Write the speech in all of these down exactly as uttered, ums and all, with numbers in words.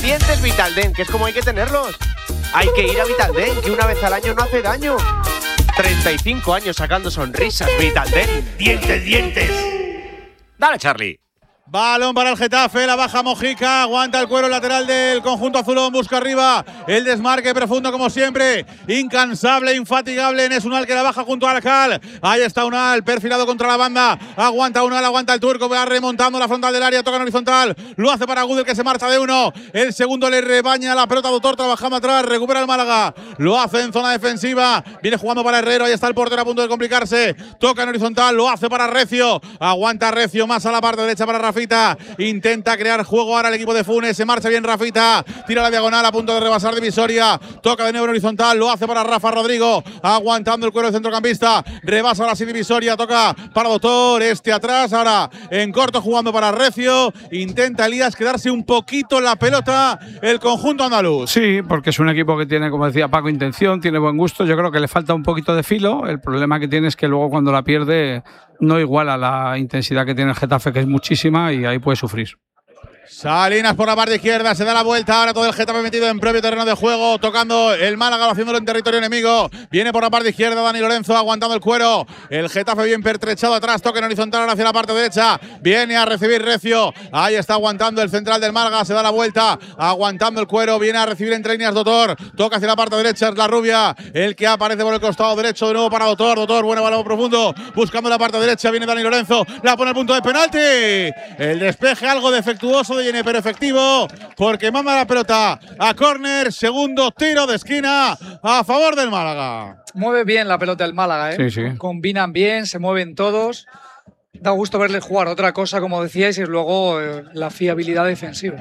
dientes Vitaldent, que es como hay que tenerlos. Hay que ir a Vitaldent, que una vez al año no hace daño. treinta y cinco años sacando sonrisas, Vitaldent. ¡Dientes, dientes! Dale, Charlie. Balón para el Getafe, la baja Mojica, aguanta el cuero lateral del conjunto azulón, busca arriba el desmarque profundo como siempre, incansable, infatigable en Unal que la baja junto a Alcal, ahí está Unal, perfilado contra la banda, aguanta Unal, aguanta el turco, va remontando la frontal del área, toca en horizontal, lo hace para Gudel que se marcha de uno, el segundo le rebaña la pelota Doctor, trabajando atrás, recupera el Málaga, lo hace en zona defensiva, viene jugando para Herrero, ahí está el portero a punto de complicarse, toca en horizontal, lo hace para Recio, aguanta Recio más a la parte derecha para Rafa. Intenta crear juego ahora el equipo de Funes, se marcha bien Rafita, tira la diagonal a punto de rebasar divisoria, toca de nuevo en horizontal, lo hace para Rafa Rodrigo, aguantando el cuero del centrocampista, rebasa ahora sí divisoria, toca para Doctor, este atrás, ahora en corto jugando para Recio, intenta Elías quedarse un poquito la pelota el conjunto andaluz. Sí, porque es un equipo que tiene, como decía Paco, intención, tiene buen gusto, yo creo que le falta un poquito de filo, el problema que tiene es que luego cuando la pierde no iguala la intensidad que tiene el Getafe, que es muchísima, y ahí puede sufrir. Salinas por la parte izquierda, se da la vuelta, ahora todo el Getafe metido en propio terreno de juego, tocando el Málaga, haciéndolo en territorio enemigo, viene por la parte izquierda Dani Lorenzo, aguantando el cuero, el Getafe bien pertrechado atrás, toca en horizontal ahora hacia la parte derecha, viene a recibir Recio, ahí está aguantando el central del Málaga, se da la vuelta, aguantando el cuero, viene a recibir entre líneas Doctor, toca hacia la parte derecha, es la rubia, el que aparece por el costado derecho, de nuevo para Doctor, Doctor, bueno balón profundo, buscando la parte derecha, viene Dani Lorenzo, la pone al punto de penalti, el despeje algo defectuoso de Yene, pero efectivo, porque manda la pelota a córner, segundo tiro de esquina a favor del Málaga. Mueve bien la pelota el Málaga, ¿eh? Sí, sí. Combinan bien, se mueven todos. Da gusto verles jugar. Otra cosa, como decíais, es luego eh, la fiabilidad defensiva.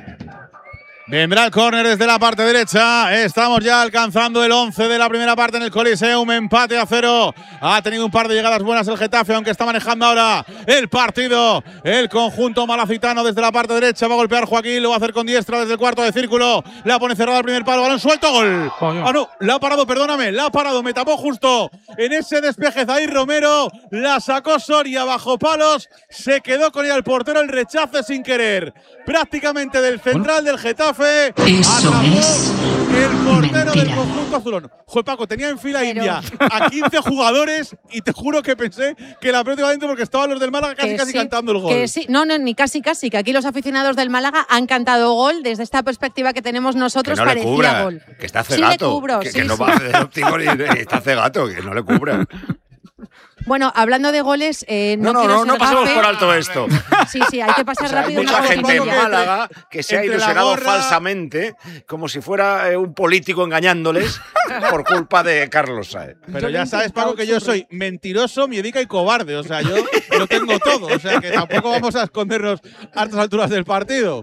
Vendrá el córner desde la parte derecha. Estamos ya alcanzando el once de la primera parte en el Coliseum. Empate a cero. Ha tenido un par de llegadas buenas el Getafe, aunque está manejando ahora el partido. El conjunto malacitano desde la parte derecha. Va a golpear Joaquín. Lo va a hacer con diestra desde el cuarto de círculo. La pone cerrada al primer palo. Balón suelto. Gol. Ah, no. La ha parado, perdóname. La ha parado. Me tapó justo en ese despeje Zair Romero. La sacó Soria bajo palos. Se quedó con ella el portero. El rechace sin querer. Prácticamente del central del Getafe. Eso es el portero mentira. del conjunto azulón. Joder, Paco, tenía en fila india a quince jugadores y te juro que pensé que la pelota iba adentro porque estaban los del Málaga casi que casi sí, cantando el gol. Que sí. No, no, ni casi casi, que aquí los aficionados del Málaga han cantado gol. Desde esta perspectiva que tenemos nosotros que no parecía le cubra, gol. que está Sí cegato, le cubro, que, sí, que no sí. va a hacer óptico ni está cegato, que no le cubra. Bueno, hablando de goles, eh, no, No, no, quiero no, ser no pasemos gafe. por alto esto. Sí, sí, hay que pasar O sea, hay rápido mucha una gente en cortinilla. Málaga que se ha entre la ilusionado gorra- falsamente, como si fuera eh, un político engañándoles por culpa de Carlos Saez. Pero ya sabes, Paco, que yo soy mentiroso, miedica y cobarde. O sea, yo lo tengo todo. O sea, que tampoco vamos a escondernos a estas alturas del partido.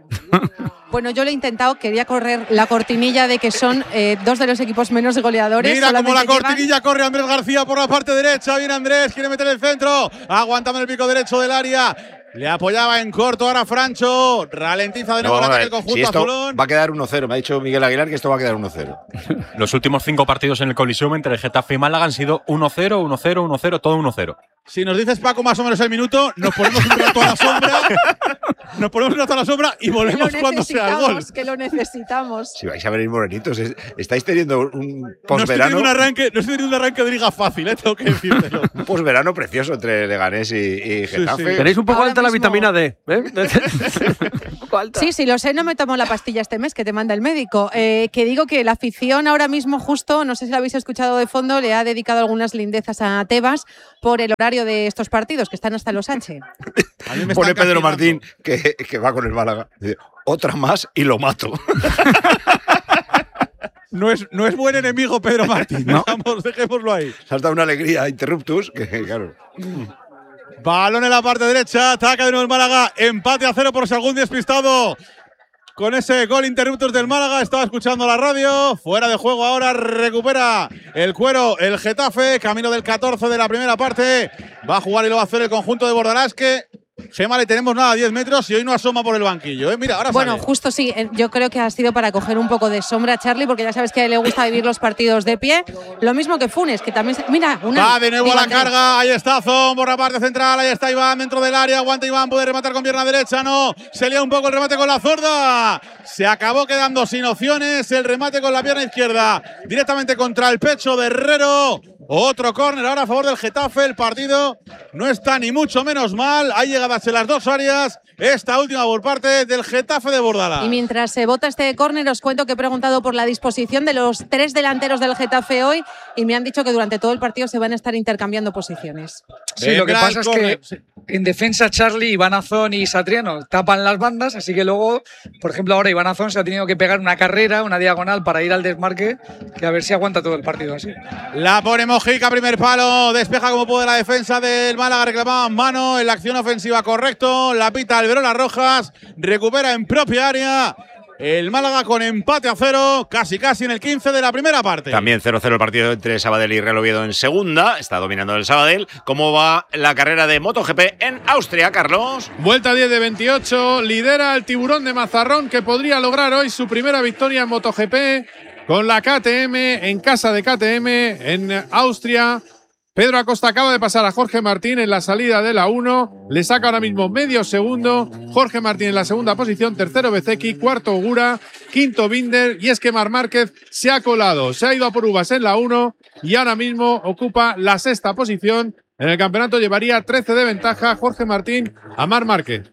Bueno, yo lo he intentado, quería correr la cortinilla de que son eh, dos de los equipos menos goleadores. Mira cómo la solamente llevan- cortinilla corre Andrés García por la parte derecha. Viene Andrés, quiere meter el centro. Aguantando el pico derecho del área. Le apoyaba en corto ahora Francho. Ralentiza de nuevo No, el vamos a ataque ver, del conjunto si esto azulón. va a quedar uno cero. Me ha dicho Miguel Aguilar que esto va a quedar uno cero. Los últimos cinco partidos en el Coliseum entre el Getafe y Málaga han sido uno cero, uno cero, uno cero, todo uno cero. Si nos dices, Paco, más o menos el minuto, nos ponemos un rato a la sombra. Nos ponemos un rato a la sombra y Que lo volvemos cuando sea el gol. necesitamos, que lo necesitamos. Si vais a venir morenitos, es- estáis teniendo un No estoy posverano, teniendo un arranque, no estoy teniendo un arranque de liga fácil, ¿eh? Tengo que decírtelo. un posverano precioso entre Leganés y, y Getafe. sí. Tenéis un poco Ahora alta la mismo- vitamina D. ¿eh? Un poco alta. Sí, sí, lo sé, no me tomo la pastilla este mes que te manda el médico. Eh, que digo que la afición ahora mismo justo, no sé si lo habéis escuchado de fondo, le ha dedicado algunas lindezas a Tebas por el horario de estos partidos, que están hasta los H. A mí me Pone están Pedro castigando. Martín, que, que va con el Málaga. Dice, otra más y lo mato. No es, no es buen enemigo Pedro Martín. No. Dejamos, dejémoslo ahí. Se has dado una alegría a Interruptus, que claro. Balón en la parte derecha, ataca de nuevo el Málaga, empate a cero por si algún despistado. Con ese gol interruptos del Málaga, estaba escuchando la radio, fuera de juego ahora, recupera el cuero el Getafe, camino del catorce de la primera parte, va a jugar y lo va a hacer el conjunto de Bordalás, que Gema, le tenemos nada a diez metros y hoy no asoma por el banquillo. ¿eh? Mira, ahora Bueno, sale. justo sí. Yo creo que ha sido para coger un poco de sombra a Charlie, porque ya sabes que a él le gusta vivir los partidos de pie. Lo mismo que Funes, que también… Se, mira, una… Va de nuevo a la carga. Ahí está Zon por la parte central. Ahí está Iván dentro del área. Aguanta Iván. Puede rematar con pierna derecha. No. Se lía un poco el remate con la zurda. Se acabó quedando sin opciones. El remate con la pierna izquierda. Directamente contra el pecho de Herrero. Otro córner ahora a favor del Getafe. El partido no está ni mucho menos mal. Hay llegadas en las dos áreas. Esta última por parte del Getafe de Bordalás. Y mientras se vota este córner, os cuento que he preguntado por la disposición de los tres delanteros del Getafe hoy y me han dicho que durante todo el partido se van a estar intercambiando posiciones. Sí, lo que pasa es que en defensa Charlie, Iván Azón y Satriano tapan las bandas, así que luego, por ejemplo, ahora Iván Azón se ha tenido que pegar una carrera, una diagonal para ir al desmarque, que a ver si aguanta todo el partido así. La pone Mojica, primer palo, despeja como puede la defensa del Málaga, reclamaban mano en la acción ofensiva, correcto, la pita Alberola Rojas, recupera en propia área. El Málaga con empate a cero, casi casi en el quince de la primera parte. También cero cero el partido entre Sabadell y Real Oviedo en segunda. Está dominando el Sabadell. ¿Cómo va la carrera de MotoGP en Austria, Carlos? Vuelta diez de veintiocho. Lidera el Tiburón de Mazarrón, que podría lograr hoy su primera victoria en MotoGP con la K T M en casa de K T M en Austria. Pedro Acosta acaba de pasar a Jorge Martín en la salida de la uno. Le saca ahora mismo medio segundo. Jorge Martín en la segunda posición. Tercero Bezeki. Cuarto Ogura. Quinto Binder. Y es que Marc Márquez se ha colado. Se ha ido a por uvas en la uno. Y ahora mismo ocupa la sexta posición. En el campeonato llevaría trece de ventaja Jorge Martín a Marc Márquez.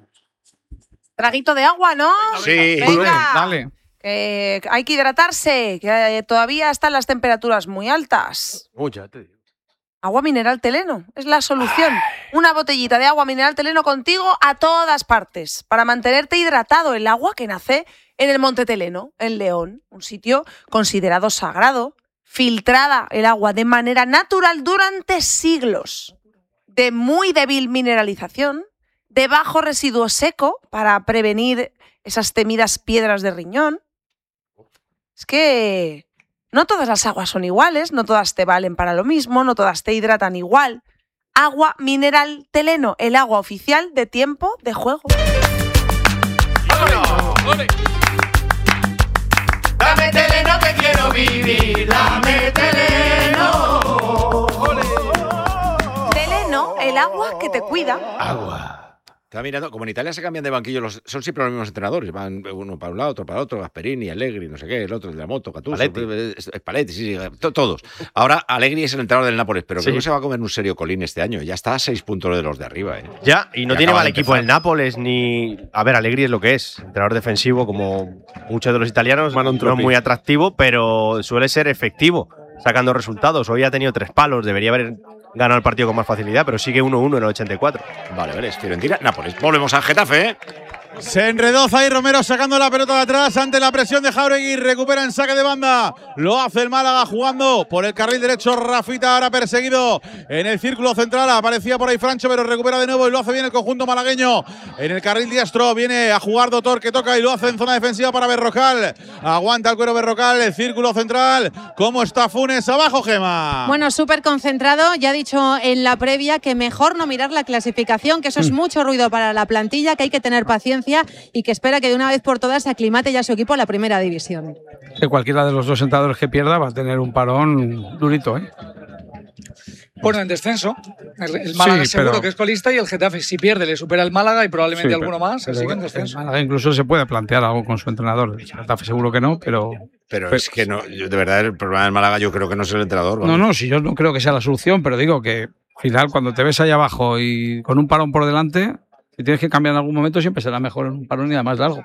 Traguito de agua, ¿no? Sí. Venga. Dale. Que hay que hidratarse. Que todavía están las temperaturas muy altas. Uy, ya te digo. Agua mineral Teleno, es la solución. Una botellita de agua mineral Teleno contigo a todas partes, para mantenerte hidratado. El agua que nace en el Monte Teleno, en León, un sitio considerado sagrado, filtrada el agua de manera natural durante siglos, de muy débil mineralización, de bajo residuo seco para prevenir esas temidas piedras de riñón. Es que… no todas las aguas son iguales, no todas te valen para lo mismo, no todas te hidratan igual. Agua mineral Teleno, el agua oficial de Tiempo de Juego. ¡Ole! Dame Teleno que quiero vivir, dame Teleno. ¡Ole! Teleno, el agua que te cuida. Agua. Estaba mirando, como en Italia se cambian de banquillo, los, son siempre los mismos entrenadores. Van uno para un lado, otro para otro, Gasperini, Allegri, no sé qué, el otro de la moto, Gattuso, Spalletti, Spalletti, sí, sí, to, todos. Ahora Allegri es el entrenador del Nápoles, pero sí. Creo que se va a comer un serio colín este año. Ya está a seis puntos de los de arriba. ¿eh? Ya, y no y tiene mal de equipo el Nápoles, ni… A ver, Allegri es lo que es, entrenador defensivo como muchos de los italianos, no es muy atractivo, pero suele ser efectivo, sacando resultados. Hoy ha tenido tres palos, debería haber ganado el partido con más facilidad, pero sigue uno uno en el ochenta y cuatro. Vale, vale, es Fiorentina, Nápoles. Volvemos al Getafe, ¿eh? Se enredó Zair Romero sacando la pelota de atrás ante la presión de Jauregui. Recupera en saque de banda. Lo hace el Málaga jugando por el carril derecho. Rafita ahora perseguido en el círculo central. Aparecía por ahí Francho, pero recupera de nuevo y lo hace bien el conjunto malagueño. En el carril diestro viene a jugar Dotor, que toca y lo hace en zona defensiva para Berrocal. Aguanta el cuero Berrocal, el círculo central. ¿Cómo está Funes abajo, Gema? Bueno, súper concentrado. Ya ha dicho en la previa que mejor no mirar la clasificación, que eso es mucho ruido para la plantilla, que hay que tener paciencia y que espera que de una vez por todas se aclimate ya su equipo a la primera división. Que cualquiera de los dos entrenadores que pierda va a tener un parón durito, ¿eh? Bueno, en descenso. El, el Málaga sí, seguro pero, que es colista y el Getafe, si pierde, le supera el Málaga y probablemente sí, alguno pero, más. Así que en descenso. El Málaga incluso se puede plantear algo con su entrenador. El Getafe seguro que no, pero… Pero, pero es que no, yo, de verdad el problema del Málaga yo creo que no es el entrenador. ¿vale? No, no, si yo no creo que sea la solución, pero digo que al final cuando te ves ahí abajo y con un parón por delante… Si tienes que cambiar en algún momento, siempre será mejor en un parón y además largo.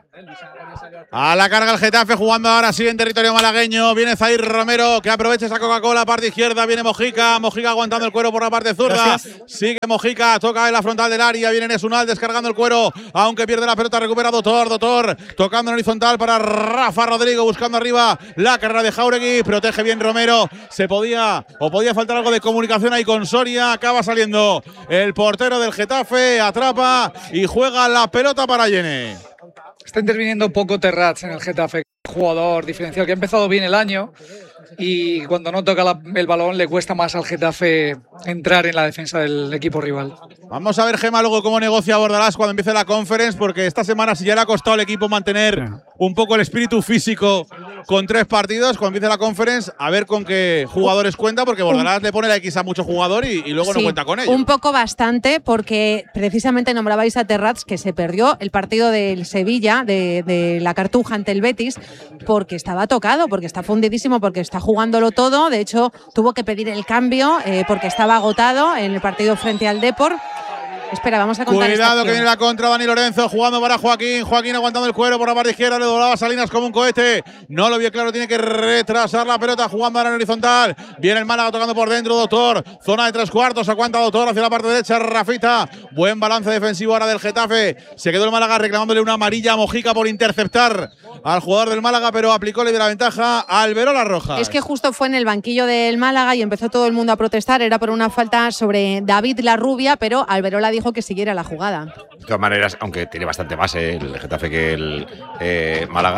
A la carga el Getafe, jugando ahora sí en territorio malagueño. Viene Zair Romero, que aprovecha esa Coca-Cola, parte izquierda. Viene Mojica, Mojica aguantando el cuero por la parte zurda. Gracias. Sigue Mojica, toca en la frontal del área. Viene Nesunal descargando el cuero, aunque pierde la pelota, recupera Dotor, Dotor, tocando en horizontal para Rafa Rodrigo, buscando arriba la carrera de Jauregui. Protege bien Romero. Se podía, o podía faltar algo de comunicación ahí con Soria. Acaba saliendo el portero del Getafe, atrapa y juega la pelota para Yene. Está interviniendo poco Terrats en el Getafe. jugador diferencial que ha empezado bien el año y cuando no toca la, el balón le cuesta más al Getafe entrar en la defensa del equipo rival. Vamos a ver, Gemma, luego cómo negocia Bordalás cuando empiece la Conference, porque esta semana si ya le ha costado al equipo mantener un poco el espíritu físico con tres partidos, cuando empiece la Conference, a ver con qué jugadores cuenta, porque Bordalás le pone la X a mucho jugador y, y luego sí, no cuenta con ellos. Un poco bastante, porque precisamente nombrabais a Terrats, que se perdió el partido del Sevilla, de, de la Cartuja ante el Betis, porque estaba tocado, porque está fundidísimo, porque está jugándolo todo. De hecho, tuvo que pedir el cambio eh, porque estaba agotado en el partido frente al Depor. Espera, vamos a contar. Cuidado que viene la contra, Dani Lorenzo jugando para Joaquín. Joaquín aguantando el cuero por la parte izquierda, le doblaba Salinas como un cohete. No lo vio claro, tiene que retrasar la pelota jugando ahora en horizontal. Viene el Málaga tocando por dentro, Doctor. Zona de tres cuartos, aguanta Doctor hacia la parte derecha, Rafita. Buen balance defensivo ahora del Getafe. Se quedó el Málaga reclamándole una amarilla a Mojica por interceptar al jugador del Málaga, pero aplicó le dio la ventaja al Alberola Rojas. Es que justo fue en el banquillo del Málaga y empezó todo el mundo a protestar. Era por una falta sobre David Larrubia, pero Alberola dijo que siguiera la jugada. De todas maneras, aunque tiene bastante más eh, el Getafe que el eh, Málaga,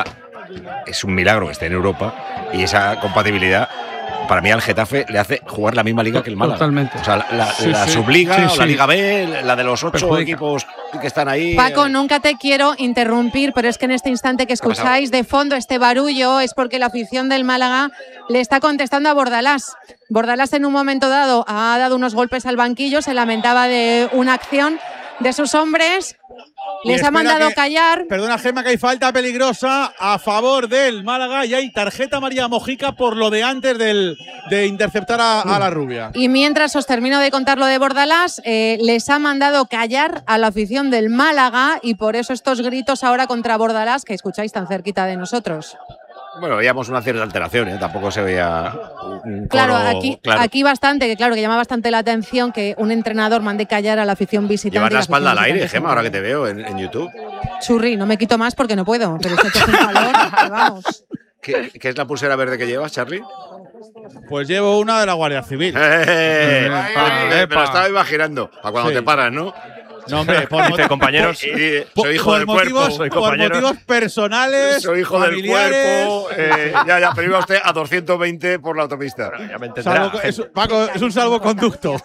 es un milagro que esté en Europa y esa compatibilidad para mí al Getafe le hace jugar la misma liga que el Málaga. Totalmente. O sea, la, la, sí, la sí. subliga sí, o sí. la Liga B, la de los ocho Perjudica. equipos que están ahí. Paco, eh. nunca te quiero interrumpir, pero es que en este instante que escucháis de fondo este barullo es porque la afición del Málaga le está contestando a Bordalás. Bordalás en un momento dado ha dado unos golpes al banquillo, se lamentaba de una acción de sus hombres. Les ha mandado que, callar. Perdona, Gemma, que hay falta peligrosa a favor del Málaga y hay tarjeta amarilla Mojica por lo de antes del, de interceptar a, a la rubia. Y mientras os termino de contar lo de Bordalás, eh, les ha mandado callar a la afición del Málaga y por eso estos gritos ahora contra Bordalás que escucháis tan cerquita de nosotros. Bueno, veíamos una cierta alteración, ¿eh? Tampoco se veía un Claro, coro, aquí, claro. aquí bastante, que claro, que llama bastante la atención que un entrenador mande callar a la afición visitante. Llevas la y espalda al afición aire, visitante Gemma, ahora que te veo en, en YouTube. Churri, no me quito más porque no puedo, pero esto es un calor, que vamos. ¿Qué, ¿Qué es la pulsera verde que llevas, Charlie? Pues llevo una de la Guardia Civil. ¡Eh! Epa, Me epa. lo estaba imaginando. Para cuando Sí. te paras, ¿no? No, hombre, por, Dice, compañeros, Y- y- por- soy hijo por del motivos, cuerpo. soy por compañero. motivos personales, Soy hijo del familiares. cuerpo. eh, ya, ya, pero iba usted a doscientos veinte por la autopista. Ya me entenderá. Salvo- es, Paco, es un salvoconducto.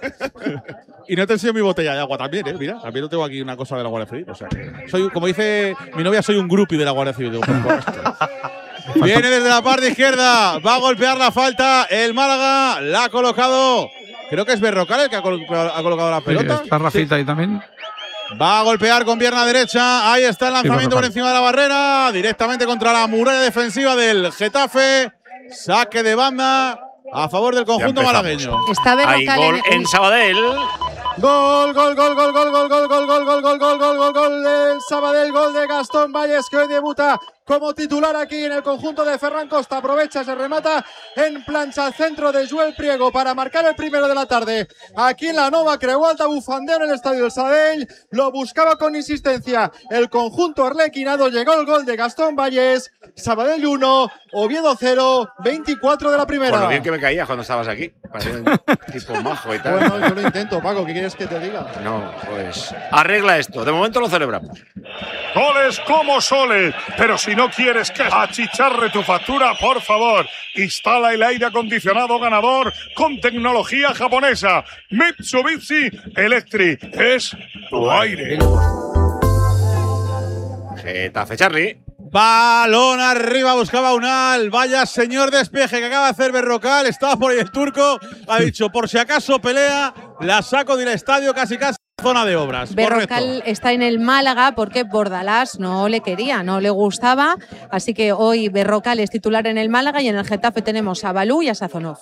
Y no te enseño mi botella de agua también, ¿eh? Mira, también no tengo aquí una cosa de la Guardia Civil. O sea, que soy, como dice mi novia, soy un groupie de la Guardia Civil. Digo, por correcto. Viene desde la parte izquierda, va a golpear la falta. El Málaga la ha colocado. Creo que es Berrocal el que ha, col- ha colocado la pelota. Está Rafita ahí también. Va a golpear con pierna derecha. Ahí está el lanzamiento por Berrocal. encima de la barrera. Directamente contra la muralla defensiva del Getafe. Saque de banda a favor del conjunto empezamos. malagueño. Está Hay Berrocal gol en, en Sabadell. Gol, gol, gol, gol, gol, gol, gol, gol, gol, gol, gol, gol, gol, gol, gol del Sabadell, gol de Gastón Valles, que hoy debuta como titular aquí en el conjunto de Ferran Costa. Aprovecha, se remata en plancha al centro de Joel Priego para marcar el primero de la tarde. Aquí en la Nova, creó alta bufandeo en el estadio del Sabadell, lo buscaba con insistencia el conjunto arlequinado, llegó el gol de Gastón Valles. Sabadell uno, Oviedo cero, veinticuatro de la primera. Por lo bien que me caías cuando estabas aquí. Parecía un tipo majo y tal. Bueno, yo lo intento, Paco, ¿qué quieres que te diga? No, pues arregla esto. De momento lo celebramos. Goles como soles, pero si no quieres que achicharre tu factura, por favor, instala el aire acondicionado ganador con tecnología japonesa. Mitsubishi Electric es tu aire. Getafe, Charlie. Balón arriba, buscaba Unal. Vaya señor despeje que acaba de hacer Berrocal. Estaba por ahí el turco. Ha dicho, por si acaso pelea, la saco del estadio casi casi zona de obras. Berrocal Correcto. está en el Málaga porque Bordalás no le quería, no le gustaba. Así que hoy Berrocal es titular en el Málaga y en el Getafe tenemos a Balú y a Sazonov.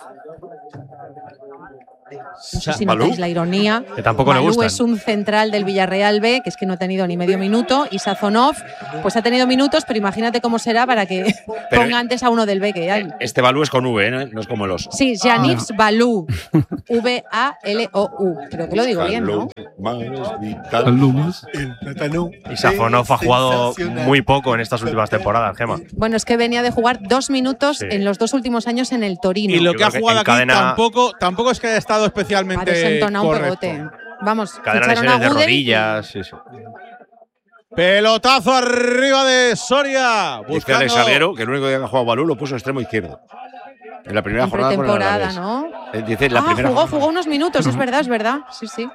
No sé si Balú, notáis la ironía. que tampoco le Balú gustan. es un central del Villarreal B, que es que no ha tenido ni medio minuto, y Sazonov pues ha tenido minutos, pero imagínate cómo será para que Pero- ponga antes a uno del B que hay. Este Balú es con V, ¿eh? No es como el oso. Sí, Janivs Balú. V A L O U. Creo que lo digo bien, ¿no? Y Safonov ha jugado muy poco en estas últimas temporadas, Gema. Bueno, es que venía de jugar dos minutos Sí. en los dos últimos años en el Torino. Y lo Yo que ha creo que jugado aquí encadena- tampoco, tampoco es que haya estado Claro, se ha especialmente entonado un correcto. pegote. Vamos, Cadena ficharon lesiones a de Gudel. rodillas. Sí, sí. Pelotazo arriba de Soria. Dice Alex Salguero que el único día que ha jugado Balú lo puso extremo izquierdo. En la primera en jornada con el temporada, Alavés. ¿no? Eh, Dice la ah, primera jugó, jornada. jugó unos minutos, es verdad, es verdad. Sí, sí.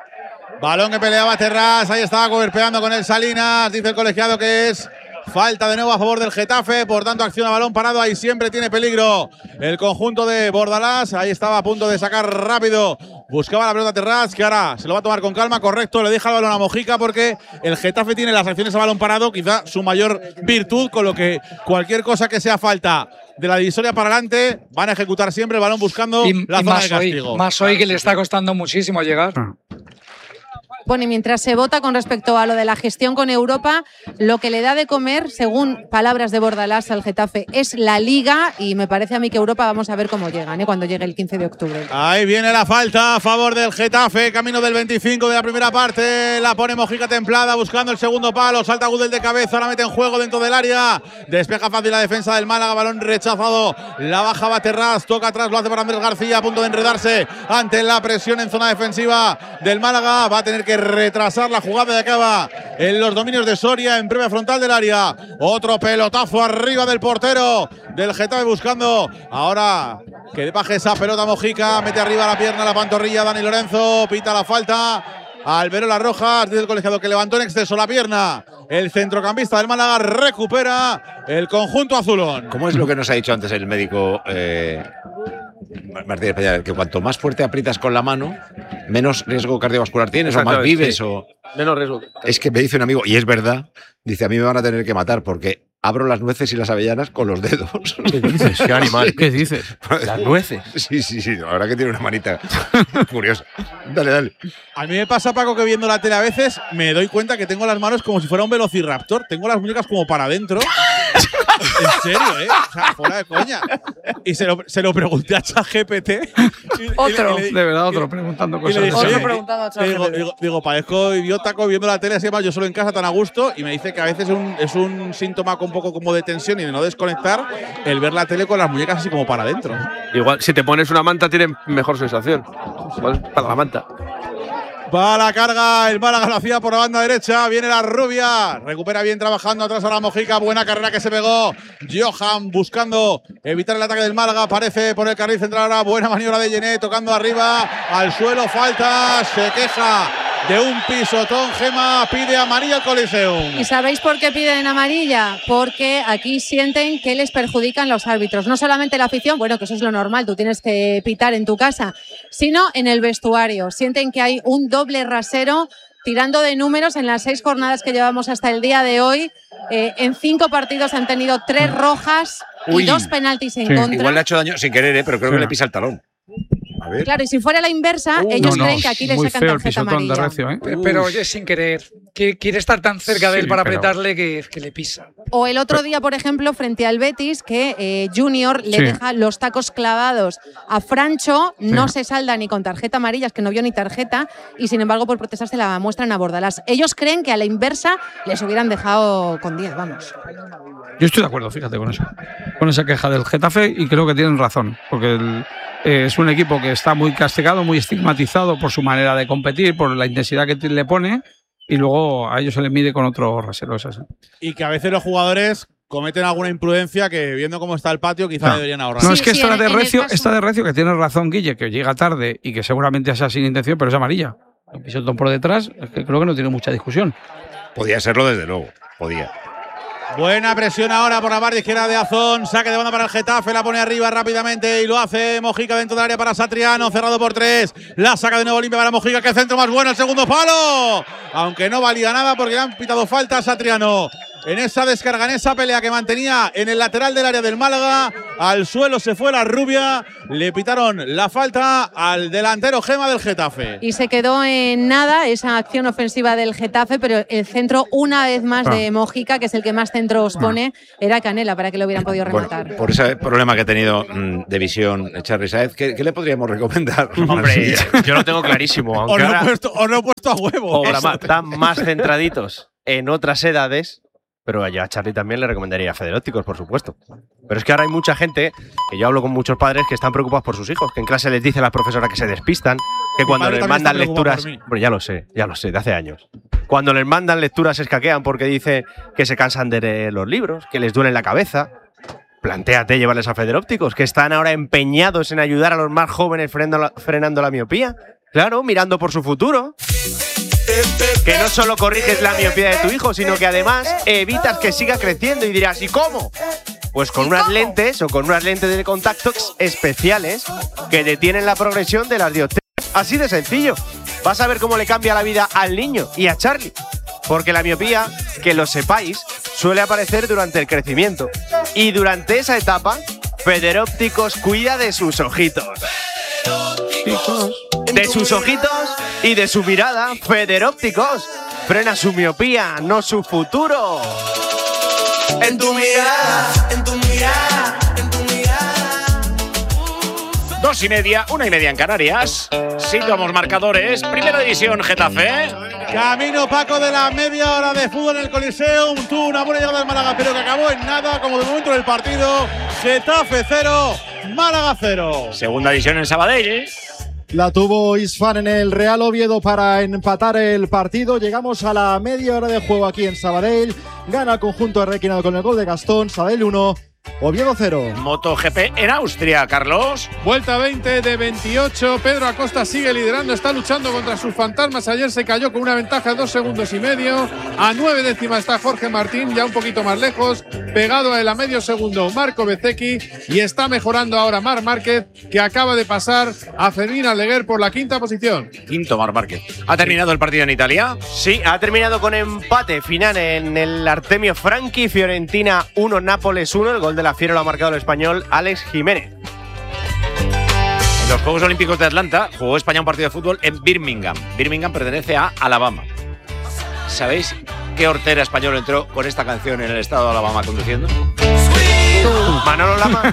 Balón que peleaba Terrás, ahí estaba golpeando con el Salinas, dice el colegiado que es falta de nuevo a favor del Getafe, por tanto acción a balón parado, ahí siempre tiene peligro el conjunto de Bordalás, ahí estaba a punto de sacar rápido, buscaba la pelota Terrás, que ahora se lo va a tomar con calma, correcto, le deja el balón a Mojica porque el Getafe tiene las acciones a balón parado, quizá su mayor virtud, con lo que cualquier cosa que sea falta de la divisoria para adelante, van a ejecutar siempre el balón buscando y, la y zona más de castigo. Hoy, más hoy que le está costando muchísimo llegar. Bueno, y mientras se vota con respecto a lo de la gestión con Europa, lo que le da de comer, según palabras de Bordalás al Getafe, es la Liga, y me parece a mí que Europa vamos a ver cómo llegan, ¿eh? Cuando llegue el quince de octubre. Ahí viene la falta a favor del Getafe, camino del veinticinco de la primera parte, la pone Mojica templada buscando el segundo palo, salta Gudel de cabeza, la mete en juego dentro del área, despeja fácil la defensa del Málaga, balón rechazado, la baja va Terrás, toca atrás, lo hace para Andrés García, a punto de enredarse ante la presión en zona defensiva del Málaga, va a tener que retrasar la jugada de acaba en los dominios de Soria en previa frontal del área. Otro pelotazo arriba del portero del Getafe buscando ahora que baje esa pelota Mojica, mete arriba la pierna, la pantorrilla Dani Lorenzo, pita la falta. Alberola Rojas, dice el colegiado que levantó en exceso la pierna. El centrocampista del Málaga recupera el conjunto azulón. ¿Cómo es lo que nos ha dicho antes el médico eh, Martínez Peña? Que cuanto más fuerte aprietas con la mano, menos riesgo cardiovascular tienes o más vives. Sí. O... Menos riesgo. Es que me dice un amigo, y es verdad, dice, a mí me van a tener que matar porque abro las nueces y las avellanas con los dedos. ¿Qué dices? ¿Qué animal? ¿Qué dices? ¿Las nueces? Sí, sí, sí. La verdad que tiene una manita curiosa. Dale, dale. A mí me pasa, Paco, que viendo la tele a veces me doy cuenta que tengo las manos como si fuera un velociraptor. Tengo las muñecas como para adentro. En serio, ¿eh? O sea, fuera de coña. Y se lo, se lo pregunté a ChatGPT. Otro. Y, y le, de verdad, otro preguntando cosas. Dije, otro preguntando a ChatGPT. Digo, digo, digo, parezco idiota viendo la tele así, además yo solo en casa tan a gusto. Y me dice que a veces es un, es un síntoma un poco como de tensión y de no desconectar el ver la tele con las muñecas así como para adentro. Igual, si te pones una manta, tienes mejor sensación. Para la manta. Va a la carga el Málaga, lo hacía por la banda derecha. Viene la rubia. Recupera bien trabajando atrás a la Mojica. Buena carrera que se pegó. Johan buscando evitar el ataque del Málaga. Aparece por el carril central ahora. Buena maniobra de Gené. Tocando arriba. Al suelo. Falta. Se queja de un pisotón. Gema pide amarilla al Coliseum. ¿Y sabéis por qué piden amarilla? Porque aquí sienten que les perjudican los árbitros. No solamente la afición, bueno, que eso es lo normal, tú tienes que pitar en tu casa, sino en el vestuario. Sienten que hay un doble rasero. Tirando de números, en las seis jornadas que llevamos hasta el día de hoy, eh, en cinco partidos han tenido tres rojas Uy. y dos penaltis en Sí. contra. Igual le ha hecho daño sin querer, ¿eh? Pero creo Sí. que le pisa el talón. A ver. Claro, y si fuera la inversa, Uh, ellos no, creen no, que aquí les muy sacan feo el tarjeta pisotón de amarilla. Recio, ¿eh? Pero, pero oye, sin querer. Quiere, quiere estar tan cerca de él Sí, para pero- apretarle que, que le pisa. O el otro día, por ejemplo, frente al Betis, que eh, Junior le Sí. deja los tacos clavados a Francho, no se salda ni con tarjeta amarilla, es que no vio ni tarjeta, y sin embargo por protestar se la muestran a Bordalás. Ellos creen que a la inversa les hubieran dejado con diez, vamos. Yo estoy de acuerdo, fíjate, con eso. Con esa queja del Getafe, y creo que tienen razón. Porque el, eh, es un equipo que está muy castigado, muy estigmatizado por su manera de competir, por la intensidad que le pone, y luego a ellos se les mide con otro rasero. Es así. Y que a veces los jugadores cometen alguna imprudencia que, viendo cómo está el patio, quizá No. deberían ahorrar. No, Sí, es que sí, esta, en- de en el Recio, caso- esta de Recio, que tiene razón, Guille, que llega tarde y que seguramente sea sin intención, pero es amarilla. El pisotón por detrás, es que creo que no tiene mucha discusión. Podía serlo desde luego. Podía. Buena presión ahora por la parte izquierda de Azón. Saque de banda para el Getafe. La pone arriba rápidamente y lo hace Mojica dentro del área para Satriano. Cerrado por tres. La saca de nuevo limpia para Mojica. Que centro más bueno. El segundo palo. Aunque no valía nada porque le han pitado falta a Satriano. En esa descarga, en esa pelea que mantenía en el lateral del área del Málaga. Al suelo se fue la rubia. Le pitaron la falta al delantero Gema del Getafe. Y se quedó en nada esa acción ofensiva del Getafe, pero el centro una vez más Ah. de Mojica, que es el que más centros pone, era Canela para que lo hubieran podido Bueno, rematar. por ese problema que ha tenido mm, de visión Charly Saez, ¿qué, qué le podríamos recomendar? Hombre, yo lo tengo clarísimo. Os Aunque lo, he ahora puesto, os lo he puesto a huevo. ahora ma- están más centraditos en otras edades, pero ya a Charly también le recomendaría Federópticos, por supuesto. Pero es que ahora hay mucha gente, que yo hablo con muchos padres, que están preocupados por sus hijos, que en clase les dice a las profesoras que se despistan, que Mi cuando padre les también está mandan preocupado lecturas… por mí. Bueno, ya lo sé, ya lo sé, de hace años. Cuando les mandan lecturas se escaquean porque dicen que se cansan de leer los libros, que les duele la cabeza. Plantéate llevarles a Federópticos, que están ahora empeñados en ayudar a los más jóvenes frenando la, frenando la miopía. Claro, mirando por su futuro. Que no solo corriges la miopía de tu hijo, sino que además evitas que siga creciendo. Y dirás, ¿y cómo? Pues con unas lentes o con unas lentes de contacto especiales que detienen la progresión de las dioptrías. Así de sencillo. Vas a ver cómo le cambia la vida al niño y a Charlie. Porque la miopía, que lo sepáis, suele aparecer durante el crecimiento. Y durante esa etapa, Federópticos cuida de sus ojitos. De sus ojitos y de su mirada, Federópticos frena su miopía, no su futuro. En tu mirada, en tu mirada, en tu mirada. Dos y media, una y media en Canarias. Situamos marcadores. Primera división, Getafe. Camino Paco de la media hora de fútbol en el Coliseum. Tuvo una buena llegada del Málaga, pero que acabó en nada, como de momento del partido. Getafe cero, Málaga cero. Segunda división en Sabadell. La tuvo Isfán en el Real Oviedo para empatar el partido. Llegamos a la media hora de juego aquí en Sabadell. Gana el conjunto de Requinado con el gol de Gastón. Sabadell uno, Oviedo cero. MotoGP en Austria, Carlos. Vuelta veinte de veintiocho. Pedro Acosta sigue liderando, está luchando contra sus fantasmas. Ayer se cayó con una ventaja de dos segundos y medio. A nueve décimas está Jorge Martín, ya un poquito más lejos. Pegado a él a medio segundo Marco Bezzecchi. Y está mejorando ahora Marc Márquez, que acaba de pasar a Fermín Aldeguer por la quinta posición. Quinto Marc Márquez. ¿Ha terminado el partido en Italia? Sí, ha terminado con empate final en el Artemio Franchi. Fiorentina uno, Nápoles uno. El gol de la Fiera lo ha marcado el español Alex Jiménez. En los Juegos Olímpicos de Atlanta jugó España un partido de fútbol en Birmingham. Birmingham pertenece a Alabama. ¿Sabéis qué hortera español entró con esta canción en el estado de Alabama conduciendo? Manolo Lama.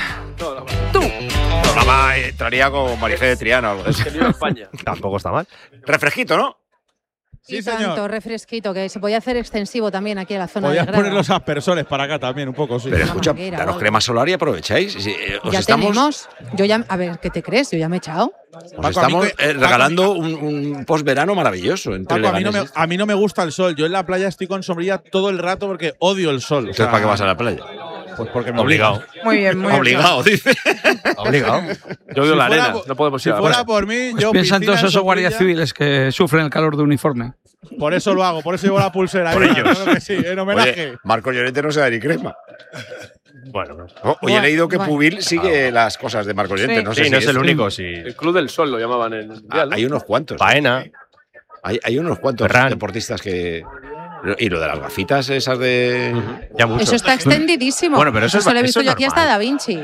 Tú. Manolo Lama entraría con Marifé de Triana o algo de eso. España. Tampoco está mal. Refresquito, ¿no? Sí, tanto refresquito, que se podía hacer extensivo también aquí a la zona Podías de grada. poner los aspersores para acá también un poco, sí. Pero escucha, manguera, daros vale. crema solar y aprovecháis. Si, eh, os Ya estamos, tenemos. Yo ya, a ver, ¿qué te crees? Yo ya me he echado. os Paco, estamos a mí que- eh, regalando un, un posverano maravilloso. Entre Paco, a mí, no me, leganeses. a mí no me gusta el sol. Yo en la playa estoy con sombrilla todo el rato porque odio el sol. O Entonces, sea, ¿para qué vas a la playa? Pues porque me Obligado. obligan. Muy bien, muy bien. Obligado, dice. Obligado. Yo odio Si la fuera arena, por- no podemos Si ir a la fuera playa. por mí, Pues yo piensa piscina entonces en esos guardias sombrilla. civiles que sufren el calor de uniforme. Por eso lo hago, por eso llevo la pulsera. Por ¿eh? ellos. Claro que sí, en homenaje. Oye, Marco Llorente no se da ni crema. Bueno, Oh, Hoy he leído que Bueno. Pubil sigue las cosas de Marco Llorente. Sí. No sé sí, si no es el único. Sí. El Club del Sol lo llamaban en el Ah, Mundial, ¿no? hay unos cuantos. Baena. Hay, hay unos cuantos Ferran. deportistas que. Y lo de las gafitas esas de. Ya mucho. Eso está extendidísimo. Bueno, pero eso es- lo he eso visto es yo aquí normal. hasta Da Vinci.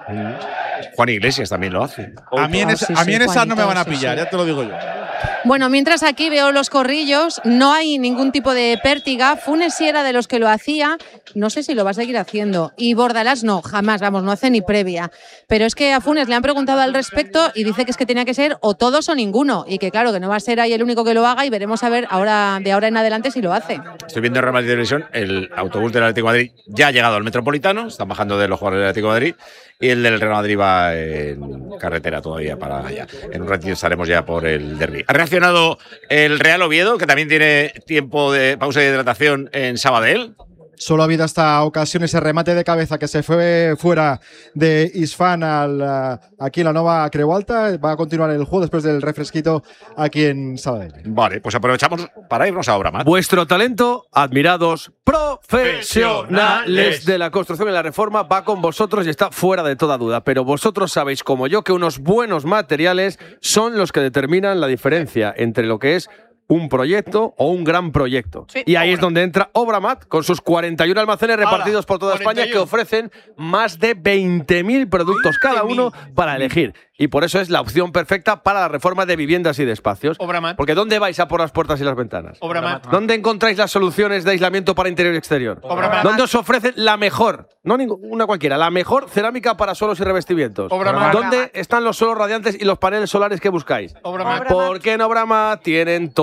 Juan Iglesias también lo hace. A mí en, Ah, esa- sí, a mí sí, en esas no me Juanito, van a sí, pillar, sí. ya te lo digo yo. Bueno, mientras aquí veo los corrillos, no hay ningún tipo de pértiga. Funes sí era de los que lo hacía, no sé si lo va a seguir haciendo. Y Bordalás no, jamás, vamos, no hace ni previa. Pero es que a Funes le han preguntado al respecto y dice que es que tenía que ser o todos o ninguno. Y que claro, que no va a ser ahí el único que lo haga y veremos a ver ahora de ahora en adelante si lo hace. Estoy viendo en Real Madrid Televisión, el autobús del Atlético de Madrid ya ha llegado al Metropolitano, están bajando de los jugadores del Atlético de Madrid, y el del Real Madrid va en carretera todavía para allá. En un ratito estaremos ya por el derbi. Ha reaccionado el Real Oviedo, que también tiene tiempo de pausa de hidratación en Sabadell. Solo ha habido hasta ocasión ese remate de cabeza que se fue fuera de Isfán al, uh, aquí en la Nova Creu Alta. Va a continuar el juego después del refresquito aquí en Sabadell. Vale, pues aprovechamos para irnos a Obramat. Vuestro talento, admirados profesionales de la construcción y la reforma, va con vosotros y está fuera de toda duda. Pero vosotros sabéis, como yo, que unos buenos materiales son los que determinan la diferencia entre lo que es un proyecto o un gran proyecto. Sí. Y ahí es donde entra Obramat, con sus cuarenta y uno almacenes repartidos por toda España, que ofrecen más de veinte mil productos cada uno para elegir. Y por eso es la opción perfecta para la reforma de viviendas y de espacios. Obramat. Porque ¿dónde vais a por las puertas y las ventanas? Obramat. ¿Dónde encontráis las soluciones de aislamiento para interior y exterior? Obramat. ¿Dónde os ofrecen la mejor, no ninguna cualquiera, la mejor cerámica para suelos y revestimientos? Obramat. ¿Dónde están los suelos radiantes y los paneles solares que buscáis? Obramat. Porque en Obramat tienen todo.